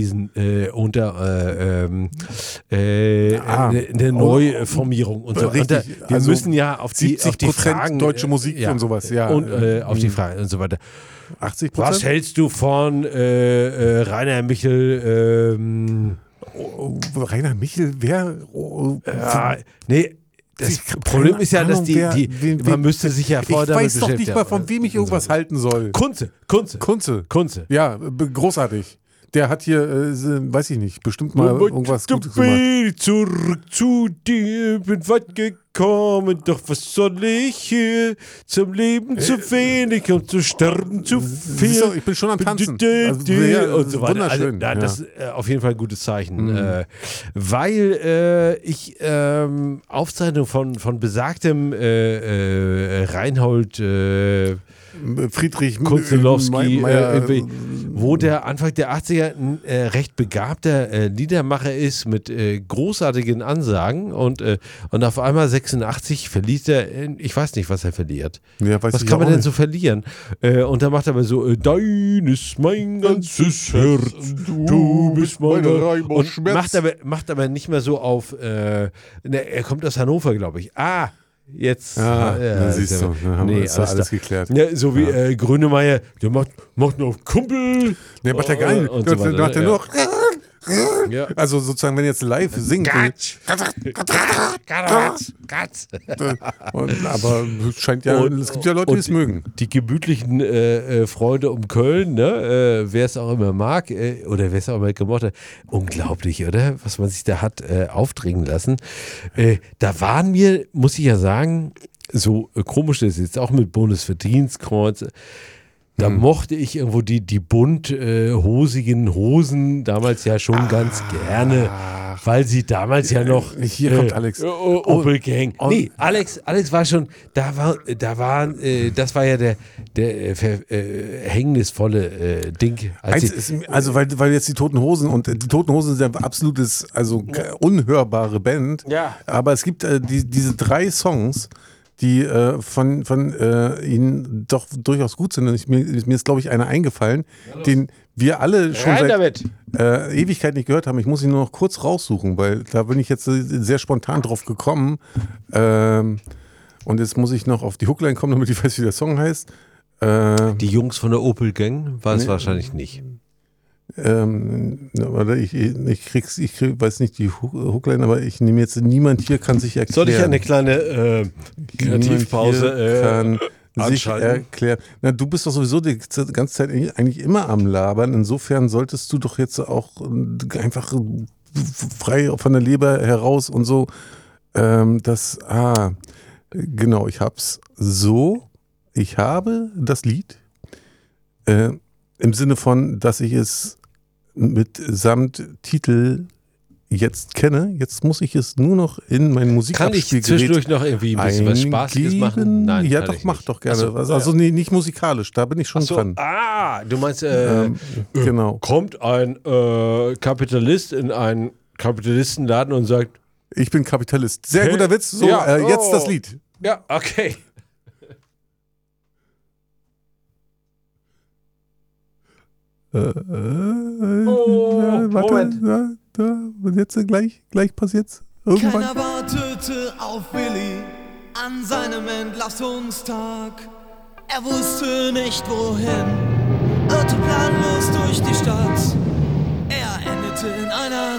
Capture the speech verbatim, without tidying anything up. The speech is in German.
diesen äh, unter äh, ähm, äh, Ah. eine, eine Neuformierung und so. Richtig. Und da, wir Also müssen ja auf die, auf die Fragen deutsche Musik ja, und sowas, ja. Und äh, auf die Fragen und so weiter. achtzig Prozent? Was hältst du von äh, äh, Rainer Michel? Ähm, Oh, oh, Rainer Michel, wer? Oh, ja, nee. Das Ich hab Problem keine ist ja, dass Ahnung, die, wer- die wen- man wen- müsste sich ja ich vorher damit weiß doch nicht beschäftigen. mal, von wem ich irgendwas halten soll. Kunze, Kunze, Kunze. Kunze. Ja, b- großartig. Der hat hier, äh, se- weiß ich nicht, bestimmt mal irgendwas Gutes gemacht. Zurück zu dir, bin weit gekommen, doch was soll ich hier? Zum Leben zu wenig und zu sterben zu viel. Siehst du, ich bin schon am Tanzen. Also, ja, und so weiter. Also, wunderschön. na, Ja. das ist äh, auf jeden Fall ein gutes Zeichen. Mhm. Äh, weil äh, ich ähm, Aufzeichnung von, von besagtem äh, äh, Reinhold äh, Friedrich Kunzelowski, Meyer, äh, irgendwie, wo der Anfang der achtziger ein äh, recht begabter äh, Liedermacher ist mit äh, großartigen Ansagen und, äh, und auf einmal sechsundachtzig verliert er, äh, ich weiß nicht, was er verliert. Ja, weiß was ich kann auch man denn nicht. so verlieren? Äh, und dann macht er aber so, äh, dein ist mein ganzes Herz, du bist meine Reim aus und Schmerz. macht aber, macht aber nicht mehr so auf, äh, ne, er kommt aus Hannover, glaube ich. Ah, jetzt. Ja, ja, na, ist siehst ja- du, dann haben wir nee, das da alles alles da. geklärt. Ja, so wie Ja. äh, Grönemeyer, der macht, macht nur auf Kumpel. Nee, macht er gar nicht. Und Der so weiter, der macht ja ja. nur. Ja. Also sozusagen, wenn jetzt live singt. Gatsch. Gatsch. Gatsch. Und, aber es scheint ja, Und- es gibt ja Leute, die es und mögen. Die gemütlichen äh, äh, Freunde um Köln, ne? äh, wer es auch immer mag äh, oder wer es auch immer gemocht hat, unglaublich, oder? Was man sich da hat äh, aufdringen lassen. Äh, da waren wir, muss ich ja sagen, so äh, komisch das ist jetzt auch mit Bundesverdienstkreuz. Da Hm. mochte ich irgendwo die, die bunt äh, hosigen Hosen damals ja schon ganz gerne, weil sie damals ja noch Hier kommt Alex. äh, Opel Gang. und- Nee, Alex, Alex war schon, da war, da waren, äh, das war ja der, der äh, ver, äh, hängnisvolle äh, Ding. Als Eins sie, ist, also weil, weil jetzt die Toten Hosen und äh, die Toten Hosen sind ja absolutes, also k- unhörbare Band. Ja. Aber es gibt äh, die, diese drei Songs, die äh, von, von äh, ihnen doch durchaus gut sind. Und ich, mir, mir ist, glaube ich, einer eingefallen, den wir alle schon rein seit damit. äh, Ewigkeit nicht gehört haben. Ich muss ihn nur noch kurz raussuchen, weil da bin ich jetzt äh, sehr spontan drauf gekommen. Ähm, und jetzt muss ich noch auf die Hookline kommen, damit ich weiß, wie der Song heißt. Äh, Die Jungs von der Opel Gang war es Nee. wahrscheinlich nicht. Ähm, na, warte, ich, ich krieg's, ich krieg, weiß nicht die Hook- Hookline, aber ich nehme jetzt, niemand hier kann sich erklären. Soll ich eine kleine äh, Kreativpause Niemand hier äh, kann sich anschalten? erklären. Na, du bist doch sowieso die ganze Zeit eigentlich immer am Labern. Insofern solltest du doch jetzt auch äh, einfach frei von der Leber heraus und so. Ähm, das, ah, genau, ich hab's so. Ich habe das Lied äh, im Sinne von, dass ich es mitsamt Titel jetzt kenne. Jetzt muss ich es nur noch in mein Kann ich Musikabspielgerät zwischendurch noch irgendwie ein bisschen was Spaßiges machen? eingeben. Nein, ja, kann doch, ich mach nicht. doch gerne. Ach so, also also ja. nee, nicht musikalisch, da bin ich schon Ach so, dran. ah, du meinst, äh, Ähm, genau. kommt ein äh, Kapitalist in einen Kapitalistenladen und sagt, Ich bin Kapitalist. Sehr Hey, guter Witz. So, ja, äh, jetzt oh. das Lied. ja, okay. Äh, äh, Oh, äh, warte, Moment. da, da, und jetzt äh, gleich, gleich passiert's. Irgendwann. Keiner wartete auf Willi an seinem Entlastungstag. Er wusste nicht wohin, irrte planlos durch die Stadt. Er endete in einer